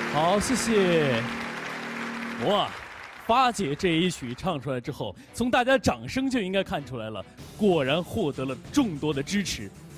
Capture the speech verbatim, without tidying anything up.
好，谢谢。哇，发姐这一曲唱出来之后，从大家掌声就应该看出来了，果然获得了众多的支持。